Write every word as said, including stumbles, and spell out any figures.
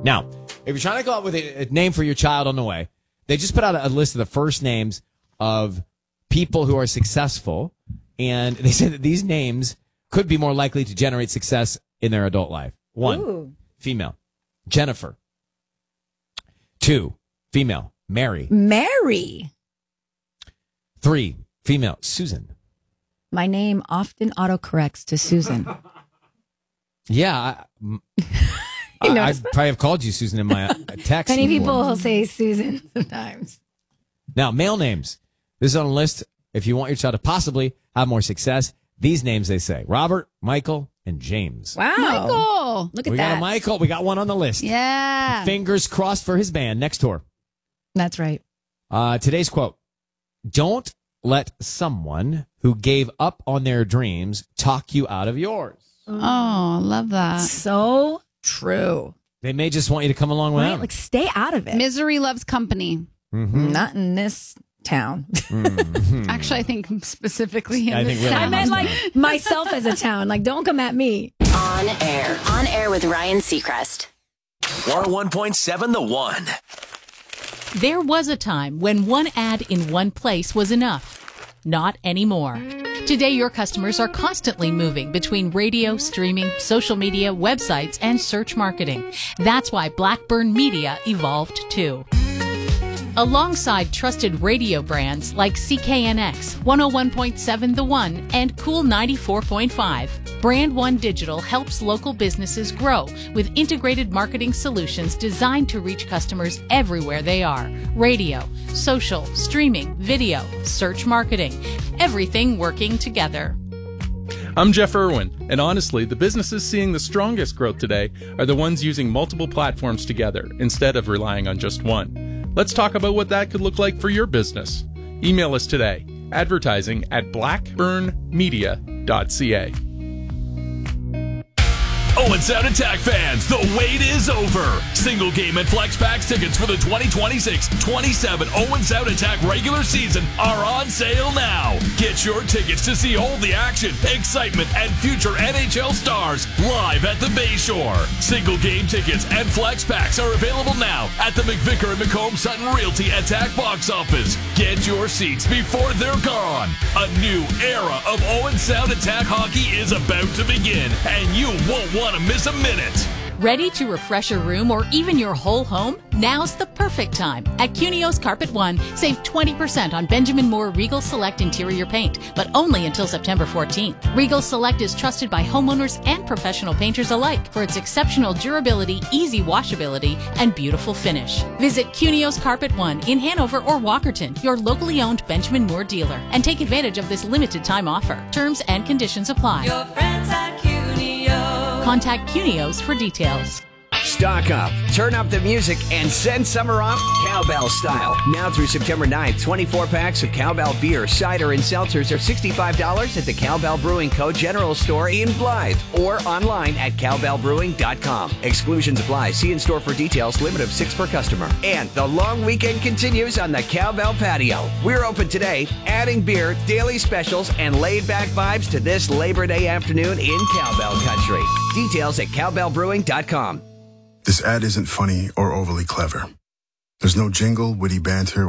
Now, if you're trying to come up with a, a name for your child on the way, they just put out a, a list of the first names of people who are successful, and they say that these names could be more likely to generate success in their adult life. One, Ooh. female, Jennifer. Two, female, Mary. Mary. Three, female, Susan. My name often autocorrects to Susan. Yeah, I, I, I probably have called you Susan in my uh, text. Many before. people will say Susan sometimes. Now, male names. This is on a list. If you want your child to possibly have more success, these names they say: Robert, Michael, and James. Wow, Michael! Look at we that. We got a Michael. We got one on the list. Yeah. Fingers crossed for his band next tour. That's right. Uh, today's quote: "Don't let someone who gave up on their dreams talk you out of yours." Oh, love that. So true. They may just want you to come along with right? them. Like, stay out of it. Misery loves company. Mm-hmm. Not in this town. Mm-hmm. Actually, I think specifically in I this think really town. I meant like myself as a town. Like, don't come at me. On air. On air with Ryan Seacrest. one oh one point seven The One. There was a time when one ad in one place was enough. Not anymore. Today, your customers are constantly moving between radio, streaming, social media, websites, and search marketing. That's why Blackburn Media evolved too. Alongside trusted radio brands like C K N X, one oh one point seven The One, and Cool ninety-four point five, Brand One Digital helps local businesses grow with integrated marketing solutions designed to reach customers everywhere they are. Radio, social, streaming, video, search marketing, everything working together. I'm Jeff Irwin, and honestly, the businesses seeing the strongest growth today are the ones using multiple platforms together instead of relying on just one. Let's talk about what that could look like for your business. Email us today, advertising at blackburn media dot c a. Owen Sound Attack fans, the wait is over. Single game and flex packs tickets for the twenty twenty-six twenty-seven Owen Sound Attack regular season are on sale now. Get your tickets to see all the action, excitement, and future N H L stars live at the Bayshore. Single game tickets and flex packs are available now at the McVicker and McComb Sutton Realty Attack box office. Get your seats before they're gone. A new era of Owen Sound Attack hockey is about to begin, and you won't want to miss a minute. Ready to refresh your room or even your whole home? Now's the perfect time. At Cunio's Carpet One, save twenty percent on Benjamin Moore Regal Select interior paint, but only until September fourteenth. Regal Select is trusted by homeowners and professional painters alike for its exceptional durability, easy washability, and beautiful finish. Visit Cunio's Carpet One in Hanover or Walkerton, your locally owned Benjamin Moore dealer, and take advantage of this limited time offer. Terms and conditions apply. Your friends at Cunio. Contact Cunios for details. Stock up, turn up the music, and send summer off cowbell style. Now through September ninth, twenty-four packs of Cowbell beer, cider, and seltzers are sixty-five dollars at the Cowbell Brewing Co. General Store in Blythe or online at cowbell brewing dot com. Exclusions apply. See in store for details. Limit of six per customer. And the long weekend continues on the Cowbell Patio. We're open today, adding beer, daily specials, and laid-back vibes to this Labor Day afternoon in Cowbell Country. Details at cowbell brewing dot com. This ad isn't funny or overly clever. There's no jingle, witty banter,